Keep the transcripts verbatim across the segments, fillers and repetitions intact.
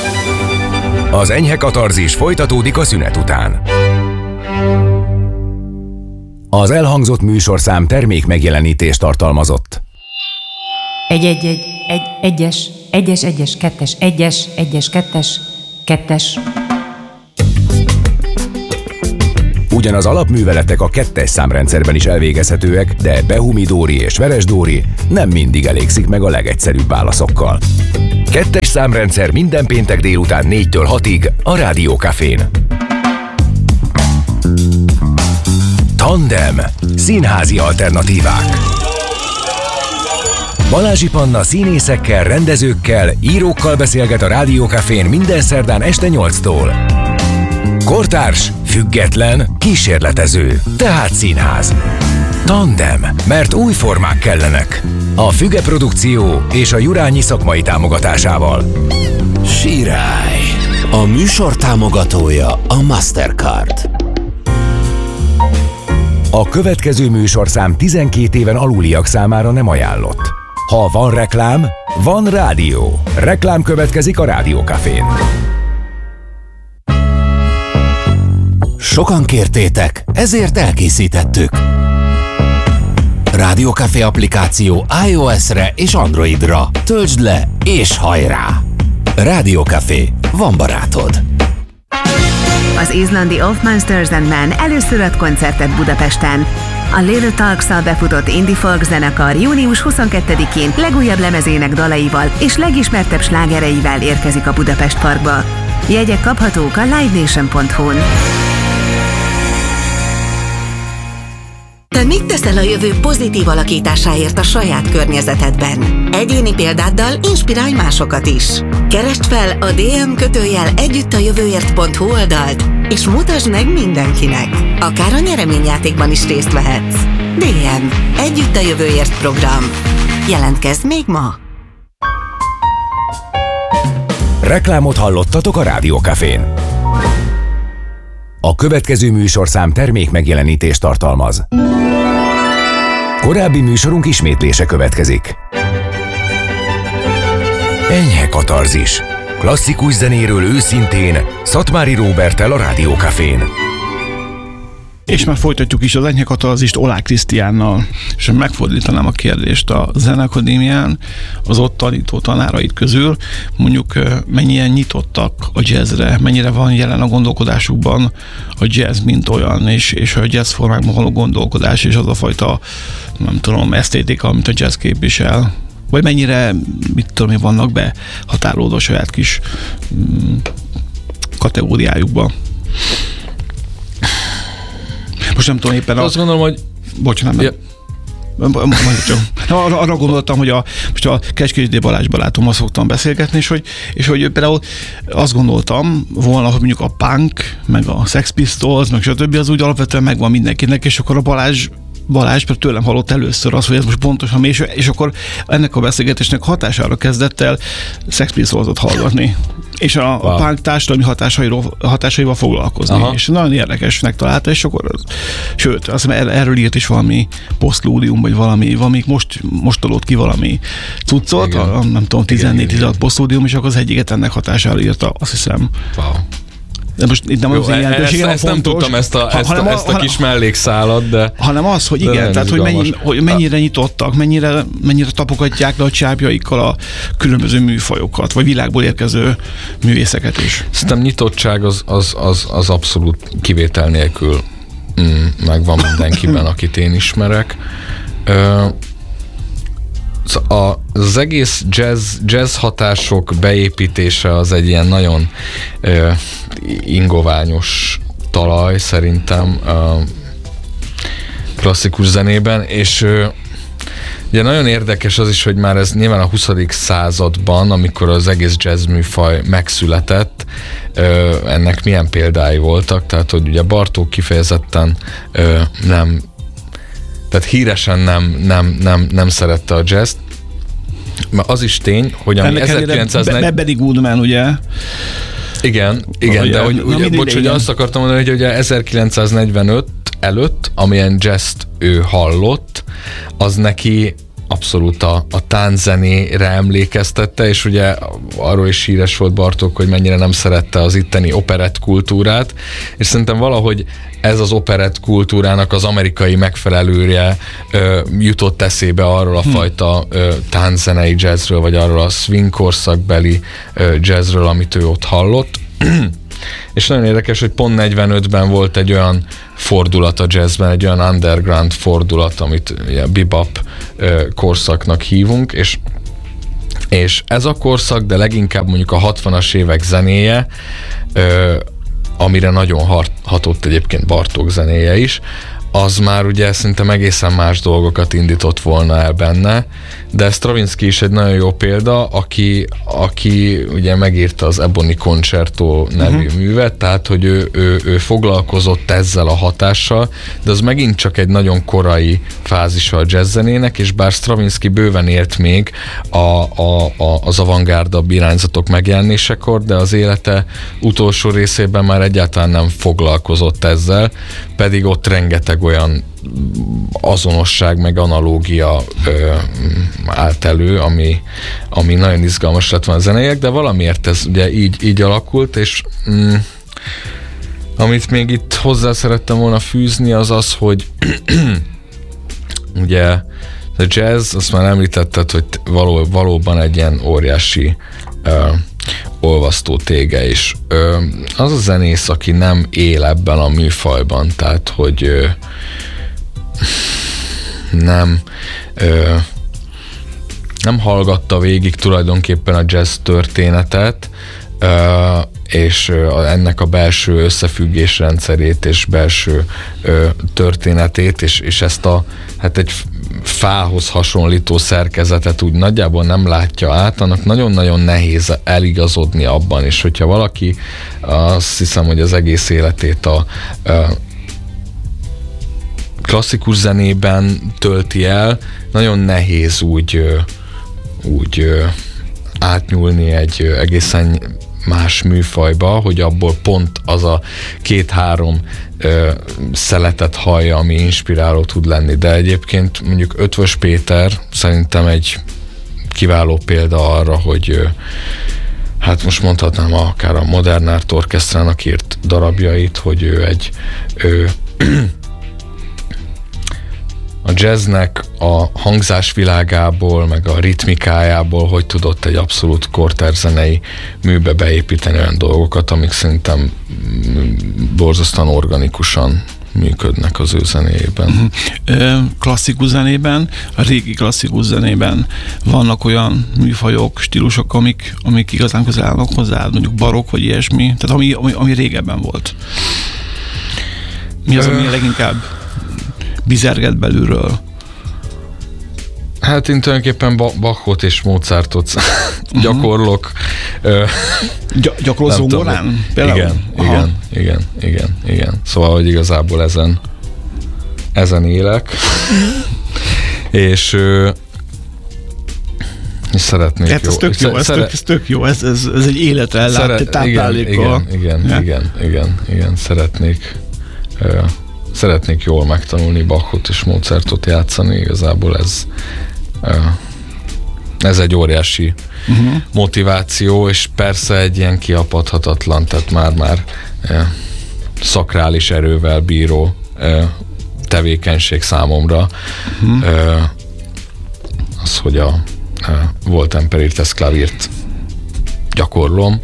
Az enyhe katarzis folytatódik a szünet után. Az elhangzott műsorszám termék megjelenítést tartalmazott. Egy, egy, egy, egy, egyes, egyes, egyes, kettes, egyes, egyes, kettes, kettes. Ugyan az alapműveletek a kettes számrendszerben is elvégezhetőek, de Behumi-Dóri és Veres-Dóri nem mindig elégszik meg a legegyszerűbb válaszokkal. Kettes számrendszer minden péntek délután négytől hatig a Rádió Cafén. Tandem. Színházi alternatívák. Balázsi Panna színészekkel, rendezőkkel, írókkal beszélget a Rádió Cafén minden szerdán este nyolctól. Kortárs, független, kísérletező, tehát színház. Tandem, mert új formák kellenek. A Füge Produkció és a Jurányi szakmai támogatásával. Sirály. A műsor támogatója a Mastercard. A következő műsorszám tizenkét éven aluliak számára nem ajánlott. Ha van reklám, van rádió. Reklám következik a Rádió Cafén. Sokan kértétek, ezért elkészítettük. Rádió Café applikáció iOS-re és Androidra. Töltsd le és hajrá! Rádió Café, van barátod. Az izlandi Of Monsters and Men először ad koncertet Budapesten. A Little Talks-szal befutott indie folk zenekar június huszonkettedikén legújabb lemezének dalaival és legismertebb slágereivel érkezik a Budapest Parkba. Jegyek kaphatók a live nation pont hu-n. Te mit teszel a jövő pozitív alakításáért a saját környezetedben? Egyéni példáddal inspirálj másokat is. Keresd fel a dé em kötőjel együttajövőért pont hu oldalt, és mutasd meg mindenkinek. Akár a nyereményjátékban is részt vehetsz. dé em. Együtt a jövőért program. Jelentkezz még ma! Reklámot hallottatok a Rádió Cafén. A következő műsorszám termék megjelenítést tartalmaz. Korábbi műsorunk ismétlése következik. Enyhe katarzis. Klasszikus zenéről őszintén, Szatmári Róberttel a Rádió Cafén. És már folytatjuk is az enyhe katarzist Oláh Krisztiánnal, és megfordítanám a kérdést a Zeneakadémián, az ott tanító tanáraid közül, mondjuk mennyien nyitottak a jazzre, mennyire van jelen a gondolkodásukban a jazz, mint olyan, és, és a jazz formákban való gondolkodás, és az a fajta, nem tudom, esztétika, amit a jazz képvisel. Vagy mennyire, mit tudom én, vannak be határolódva a saját kis mm, kategóriájukba. Most nem tudom éppen a... Azt gondolom, hogy... Bocsánat, ja. arra, arra gondoltam, hogy a, most a Kecskés Balázs barátommal szoktam beszélgetni, és hogy, és hogy például azt gondoltam volna, hogy mondjuk a punk, meg a Sex Pistols, meg stb. Az úgy alapvetően megvan mindenkinek, és akkor a Balázs Balázs tőlem hallott először az, hogy ez most pontosan mi, és, és akkor ennek a beszélgetésnek hatására kezdett el Sex Pistols-ot hallgatni. És a, wow. a punk társadalmi hatásairól, hatásaival foglalkozni. Aha. És nagyon érdekesnek találta, és akkor az, sőt, azt hiszem, erről írt is valami posztlúdium, vagy valami, valami most, most tolott ki valami cuccot, a, nem tudom, tizennégy-tizenhat posztlúdium, és akkor az egyiket ennek hatására írta, azt hiszem. Wow. De most itt nem Jó, az ilyen ezt, ezt nem tudtam, ezt a, ezt, hanem a, ezt a hanem, kis mellékszálat, de... Hanem az, hogy igen, tehát hogy, mennyi, hogy mennyire nyitottak, mennyire, mennyire tapogatják le a csápjaikkal a különböző műfajokat, vagy világból érkező művészeket is. Szerintem nyitottság az, az, az, az abszolút kivétel nélkül mm, megvan mindenkiben, akit én ismerek. Ö, az egész jazz, jazz hatások beépítése az egy ilyen nagyon ö, ingoványos talaj szerintem ö, klasszikus zenében, és ö, ugye nagyon érdekes az is, hogy már ez nyilván a huszadik században, amikor az egész jazz műfaj megszületett, ö, ennek milyen példái voltak, tehát hogy ugye Bartók kifejezetten ö, nem tehát híresen nem, nem, nem, nem szerette a jazzt. Mert az is tény, hogy ami ezerkilencszáznegyven... Be, Benny Goodman, ugye? Igen, igen, ugye, de hogy, ugye, bocs, hogy azt akartam mondani, hogy ugye ezerkilencszáznegyvenöt előtt, amilyen jazzt ő hallott, az neki a abszolút a, a tánczenére emlékeztette, és ugye arról is híres volt Bartók, hogy mennyire nem szerette az itteni operett kultúrát, és szerintem valahogy ez az operett kultúrának az amerikai megfelelője ö, jutott eszébe arról a hmm. fajta ö, tánczenei jazzről, vagy arról a swing korszakbeli ö, jazzről, amit ő ott hallott. És nagyon érdekes, hogy pont negyvenötben volt egy olyan fordulat a jazzben, egy olyan underground fordulat, amit ugye, bebop ö, korszaknak hívunk, és, és ez a korszak, de leginkább mondjuk a hatvanas évek zenéje, ö, amire nagyon hatott egyébként Bartók zenéje is, az már ugye szerintem egészen más dolgokat indított volna el benne, de Stravinsky is egy nagyon jó példa, aki, aki ugye megírta az Ebony Concerto nevű uh-huh. művet, tehát hogy ő, ő, ő foglalkozott ezzel a hatással, de az megint csak egy nagyon korai fázisa a jazzzenének, és bár Stravinsky bőven élt még a, a, a, az avantgárdabb irányzatok megjelenésekor, de az élete utolsó részében már egyáltalán nem foglalkozott ezzel, pedig ott rengeteg olyan azonosság, meg analógia ö, állt elő, ami, ami nagyon izgalmas lett volna a zeneiek, de valamiért ez ugye így, így alakult, és mm, amit még itt hozzá szerettem volna fűzni, az az, hogy ugye a jazz, azt már említetted, hogy való, valóban egy ilyen óriási ö, olvasztó tége is. Ö, az a zenész, aki nem él ebben a műfajban, tehát hogy ö, nem ö, nem hallgatta végig tulajdonképpen a jazz történetet, ö, és ö, ennek a belső összefüggésrendszerét és belső ö, történetét, és, és ezt a hát egy fához hasonlító szerkezetet úgy nagyjából nem látja át, annak nagyon-nagyon nehéz eligazodni abban, és hogyha valaki azt hiszem, hogy az egész életét a, a klasszikus zenében tölti el, nagyon nehéz úgy, úgy átnyúlni egy egészen más műfajba, hogy abból pont az a két-három ö, szeletet hallja, ami inspiráló tud lenni. De egyébként mondjuk Ötvös Péter szerintem egy kiváló példa arra, hogy ö, hát most mondhatnám akár a Modern Art Orchestrának írt darabjait, hogy ő egy ö, a jazznek a hangzásvilágából, meg a ritmikájából, hogy tudott egy abszolút kortárs-zenei műbe beépíteni olyan dolgokat, amik szerintem borzasztóan organikusan működnek az ő zenéjében. Uh-huh. Klasszikus zenében, a régi klasszikus zenében vannak olyan műfajok, stílusok, amik, amik igazán közel állnak hozzá, mondjuk barokk vagy ilyesmi, tehát ami, ami, ami régebben volt. Mi az, ami leginkább bizerget belülről? Hát én tulajdonképpen Bachot és Mozartot uh-huh. gyakorlok. Gy- gyakorló zongorán? Igen, igen, igen, igen, igen. Szóval, hogy igazából ezen ezen élek. és, és szeretnék hát jó. Ez tök jó, ez, szere- tök, ez tök jó, ez, ez, ez egy életre ellát, táplálékkal. Igen, igen, igen, ja. igen, igen, igen, szeretnék uh, Szeretnék jól megtanulni Bachot és Mozartot játszani, igazából ez ez egy óriási uh-huh. motiváció, és persze egy ilyen kiapadhatatlan, tehát már-már szakrális erővel bíró tevékenység számomra. Uh-huh. Az, hogy a Volt-Emperirtes klavírt gyakorlom.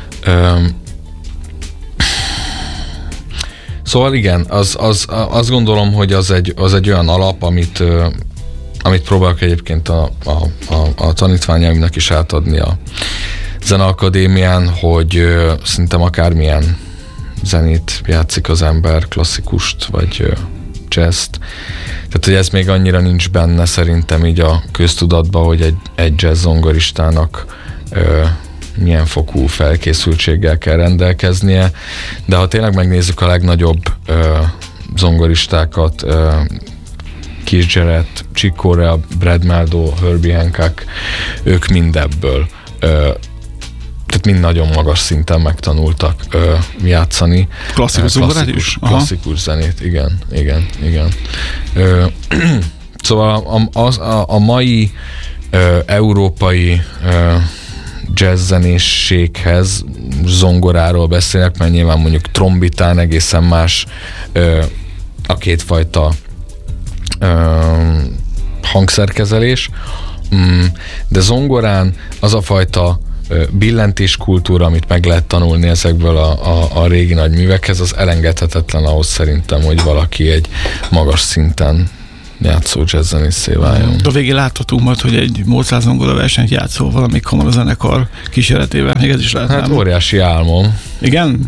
Szóval igen, az, az, azt gondolom, hogy az egy, az egy olyan alap, amit, amit próbálok egyébként a, a, a, a tanítványaimnak is átadni a Zeneakadémián, hogy szerintem akármilyen zenét játszik az ember, klasszikust vagy jazzt. Tehát, hogy ez még annyira nincs benne szerintem így a köztudatban, hogy egy, egy jazz zongoristának milyen fokú felkészültséggel kell rendelkeznie, de ha tényleg megnézzük a legnagyobb ö, zongoristákat, ö, Keith Jarrett, Chick Corea, Brad Mehldau, Herbie Hancock, ők mind ebből, ö, tehát mind nagyon magas szinten megtanultak ö, játszani. Klasszikus zongorát is? Klasszikus zenét, igen, igen, igen. Ö, Szóval a, a, a, a mai ö, európai ö, jazzzenészséghez zongoráról beszélek, mert nyilván mondjuk trombitán egészen más ö, a kétfajta ö, hangszerkezelés, mm, de zongorán az a fajta ö, billentéskultúra, amit meg lehet tanulni ezekből a, a, a régi nagy művekhez, az elengedhetetlen ahhoz szerintem, hogy valaki egy magas szinten játszó jazzzenészé váljon. A végén láthatunk majd, hogy egy Mozart zongora versenyt játszol valamik kamarazenekar kísérletével. Még ez is lehet. Hát óriási álmom. Igen?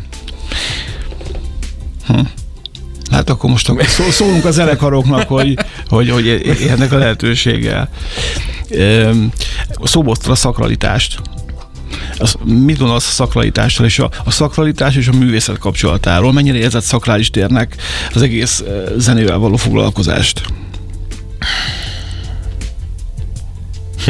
Hm. Hát akkor most szó, szólunk a zenekaroknak, hogy, hogy, hogy élnek a lehetőséggel. Szóboztad a szakralitást. Az, mit gondolsz a szakralitással, és a, a szakralitás és a művészet kapcsolatáról? Mennyire érzed szakrális térnek az egész zenével való foglalkozást? Hm.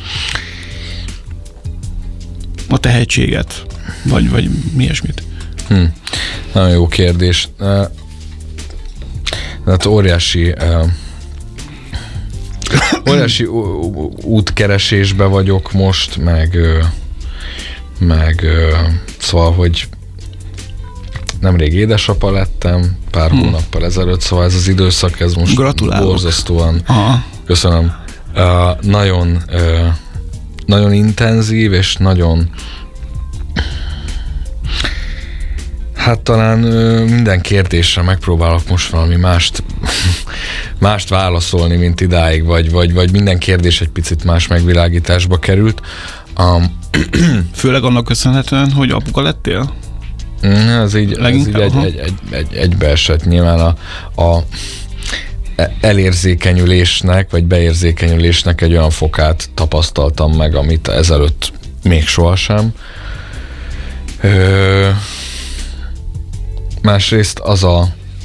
A tehetséget? Vagy, vagy mi ilyesmit? Hm. Nagyon jó kérdés. Hát óriási óriási útkeresésbe vagyok most, meg meg szóval, hogy nemrég édesapa lettem, pár hmm. hónappal ezelőtt, szóval ez az időszak, ez most gratulálok. Borzasztóan. Aha. Köszönöm. Uh, nagyon uh, nagyon intenzív, és nagyon hát talán uh, minden kérdésre megpróbálok most valami mást mást válaszolni, mint idáig, vagy, vagy, vagy minden kérdés egy picit más megvilágításba került. Um, Főleg annak köszönhetően, hogy apuka lettél? Ez így, ez így egy, egy, egy, egy, egybeesett. Nyilván a, a elérzékenyülésnek, vagy beérzékenyülésnek egy olyan fokát tapasztaltam meg, amit ezelőtt még sohasem. Ö, másrészt az a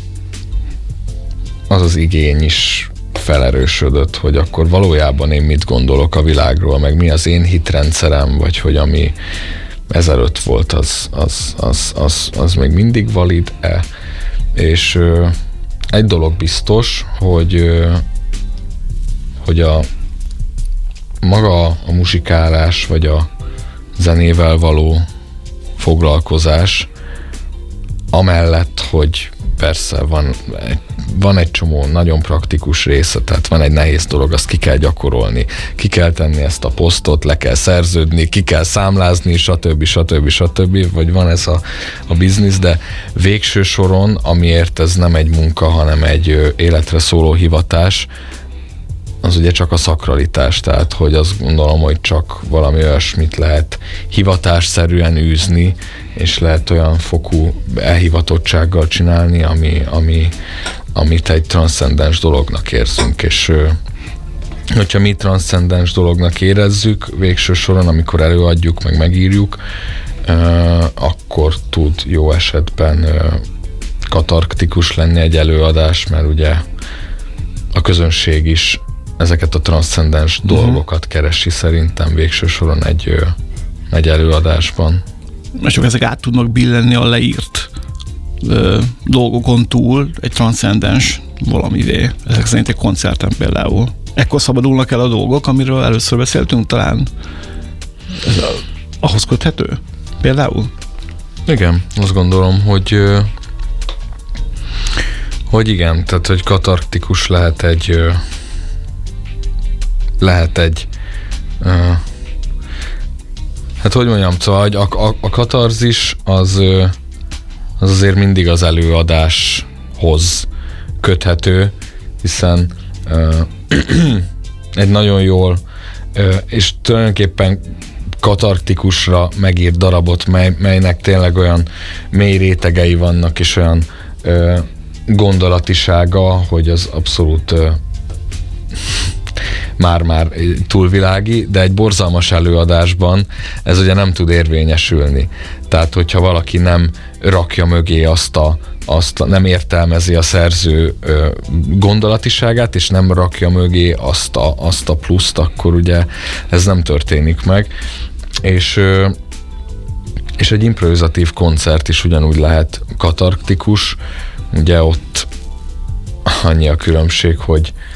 az az igény is felerősödött, hogy akkor valójában én mit gondolok a világról, meg mi az én hitrendszerem, vagy hogy ami ezelőtt volt, az, az, az, az, az még mindig valid-e. És ö, egy dolog biztos, hogy, ö, hogy a maga a muzsikálás, vagy a zenével való foglalkozás, amellett, hogy persze van egy, van egy csomó nagyon praktikus része, tehát van egy nehéz dolog, azt ki kell gyakorolni, ki kell tenni ezt a posztot, le kell szerződni, ki kell számlázni, stb. stb. stb. Vagy van ez a, a biznisz, de végső soron, amiért ez nem egy munka, hanem egy életre szóló hivatás, az ugye csak a szakralitás, tehát hogy azt gondolom, hogy csak valami olyasmit lehet hivatásszerűen űzni, és lehet olyan fokú elhivatottsággal csinálni, ami, ami, amit egy transzcendens dolognak érzünk, és hogyha mi transzcendens dolognak érezzük, végső soron, amikor előadjuk, meg megírjuk, akkor tud jó esetben katarktikus lenni egy előadás, mert ugye a közönség is ezeket a transzcendens uh-huh. dolgokat keresi szerintem végső soron egy, egy előadásban. És csak ezek át tudnak billenni a leírt ö, dolgokon túl egy transzcendens valamivé. Ezek szerint egy koncerten például. Ekkor szabadulnak el a dolgok, amiről először beszéltünk talán. Ez a, ahhoz köthető? Például? Igen, azt gondolom, hogy hogy igen, tehát hogy katarktikus lehet egy lehet egy hát hogy mondjam, szóval a, a, a katarzis az, az azért mindig az előadáshoz köthető, hiszen egy nagyon jól és tulajdonképpen katarktikusra megírt darabot, mely, melynek tényleg olyan mély rétegei vannak, és olyan ö, gondolatisága, hogy az abszolút ö, már-már túlvilági, de egy borzalmas előadásban ez ugye nem tud érvényesülni. Tehát, hogyha valaki nem rakja mögé azt a, azt a nem értelmezi a szerző ö, gondolatiságát, és nem rakja mögé azt a, azt a pluszt, akkor ugye ez nem történik meg. És, ö, és egy improvizatív koncert is ugyanúgy lehet katarktikus. Ugye ott annyi a különbség, hogy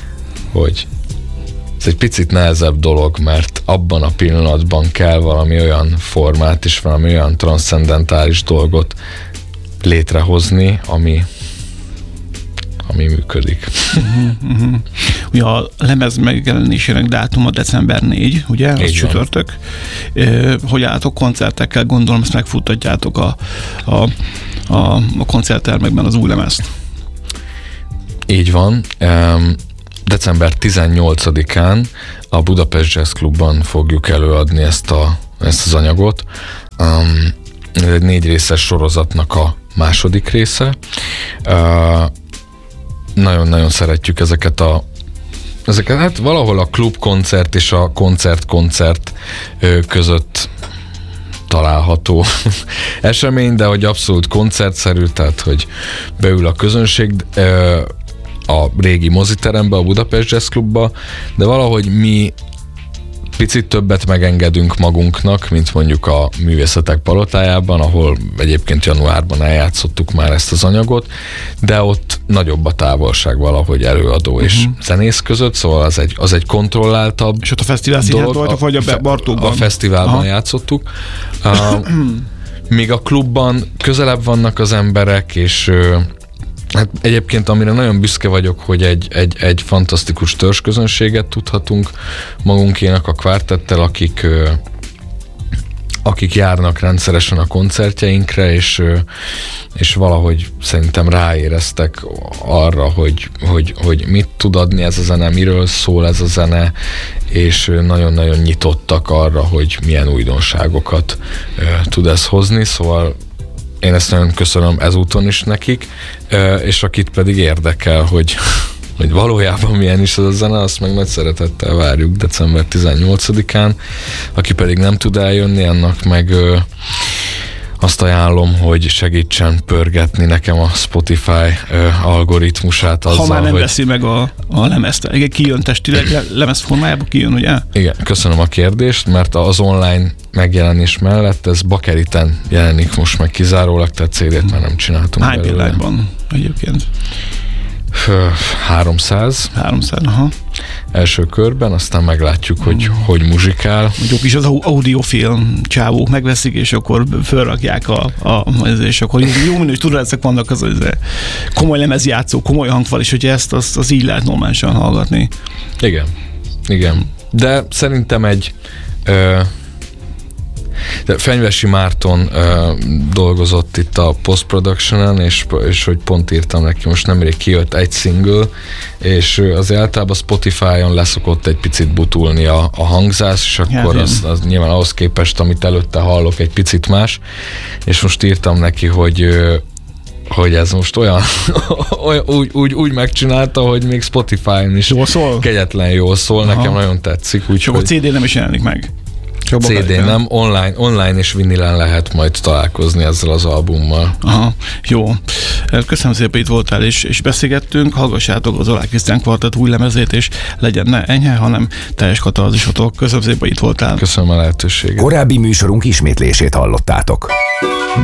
hogy ez egy picit nehezebb dolog, mert abban a pillanatban kell valami olyan formát és valami olyan transzcendentális dolgot létrehozni, ami ami működik. Uh-huh, uh-huh. Ugye a lemez megjelenésének dátuma december negyedike, ugye? Az csütörtök. Hogy álltok koncertekkel? Gondolom, ezt megfuttatjátok a, a, a, a koncerttermekben az új lemezt. Így van. Um, december tizennyolcadikán a Budapest Jazz Clubban fogjuk előadni ezt, a, ezt az anyagot. Um, ez egy négy részes sorozatnak a második része. Uh, Nagyon-nagyon szeretjük ezeket a ezeket, hát valahol a klubkoncert és a koncert-koncert között található esemény, de hogy abszolút koncertszerű, tehát hogy beül a közönség a régi moziterembe, a Budapest Jazz Clubba, de valahogy mi picit többet megengedünk magunknak, mint mondjuk a Művészetek Palotájában, ahol egyébként januárban eljátszottuk már ezt az anyagot, de ott nagyobb a távolság valahogy előadó uh-huh. és zenész között, szóval az egy, az egy kontrolláltabb és ott a fesztivál színházban voltak, vagy a Bartókban? A fesztiválban Aha. játszottuk. Uh, míg a klubban közelebb vannak az emberek, és hát egyébként amire nagyon büszke vagyok, hogy egy, egy, egy fantasztikus törzsközönséget tudhatunk magunkénak a kvártettel, akik, akik járnak rendszeresen a koncertjeinkre, és, és valahogy szerintem ráéreztek arra, hogy, hogy, hogy mit tud adni ez a zene, miről szól ez a zene, és nagyon-nagyon nyitottak arra, hogy milyen újdonságokat tud ez hozni, szóval én ezt nagyon köszönöm ezúton is nekik, és akit pedig érdekel, hogy, hogy valójában milyen is az a zene, azt meg nagy szeretettel várjuk december tizennyolcadikán. Aki pedig nem tud eljönni, annak meg azt ajánlom, hogy segítsen pörgetni nekem a Spotify algoritmusát azzal, ha már nem hogy... veszi meg a, a lemezt. Igen, kijön testileg, le, lemez formájában kijön, ugye? Igen, köszönöm a kérdést, mert az online megjelenés mellett ez bakeriten jelenik most meg kizárólag, tehát cé dét már nem csináltunk. Hány példányban egyébként? háromszáz. háromszáz, aha. Első körben, aztán meglátjuk, hogy mm. hogy muzsikál. Mondjuk is az audiofilm csávók megveszik, és akkor fölrakják a, a és akkor jó minős tudások vannak az, az komoly lemezjátszó, komoly hangfal, és hogy ezt az, az így lehet normálisan hallgatni. Igen, igen. De szerintem egy ö, de Fenyvesi Márton ö, dolgozott itt a post-production-en, és, és hogy pont írtam neki, most nemrég kijött egy single, és azért általában Spotify-on leszokott egy picit butulni a, a hangzás, és akkor ja, az, az nyilván ahhoz képest, amit előtte hallok, egy picit más, és most írtam neki, hogy hogy ez most olyan, olyan úgy, úgy, úgy megcsinálta, hogy még Spotify-on is jól szól? Kegyetlen jól szól, Aha. nekem nagyon tetszik. Úgy, és akkor cé dé nem is jelenik meg? cé dé nem, online, online és vinilen lehet majd találkozni ezzel az albummal. Aha, jó. Köszönöm szépen, itt voltál, és, és beszélgettünk. Hallgassátok az Oláh Krisztián Kvartett új lemezét, és legyen ne enyhe, hanem teljes katalózusotok. Köszönöm szépen, itt voltál. Köszönöm a lehetőséget. Korábbi műsorunk ismétlését hallottátok.